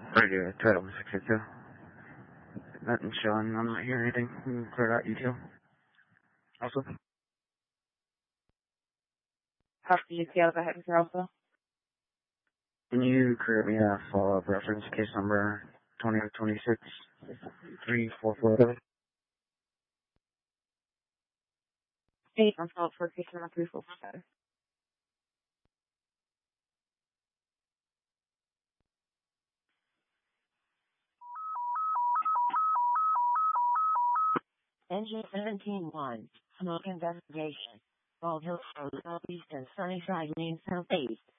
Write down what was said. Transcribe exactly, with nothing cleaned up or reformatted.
Radio title six eight two. Nothing showing. I'm not hearing anything. Hmm, Clear out detail. Also, Have the U T L go ahead with your also? can you create me a follow-up reference case number twenty twenty-six three four four seven? Eight on fault for case number three four four seven. N J seventeen one, smoke investigation. Bald Hills Road, Southeast and Sunnyside Lane Southeast.